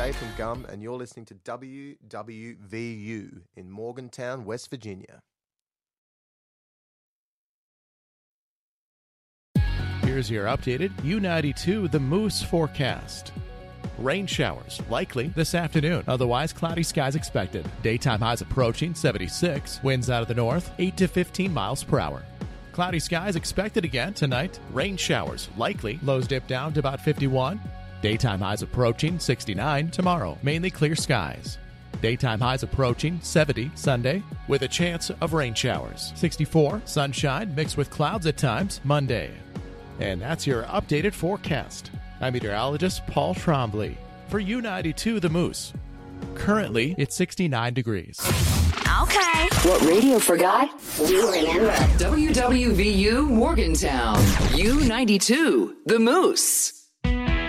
Jay from Gum, and you're listening to WWVU in Morgantown, West Virginia. Here's your updated U92 The Moose forecast. Rain showers likely this afternoon. Otherwise, cloudy skies expected. Daytime highs approaching 76. Winds out of the north, 8 to 15 miles per hour. Cloudy skies expected again tonight. Rain showers likely. Lows dip down to about 51. Daytime highs approaching 69 tomorrow. Mainly clear skies. Daytime highs approaching 70 Sunday with a chance of rain showers. 64 sunshine mixed with clouds at times Monday. And that's your updated forecast. I'm meteorologist Paul Trombley for U92 The Moose. Currently, it's 69 degrees. Okay. What radio forgot, we remember. WWVU Morgantown. U92 The Moose.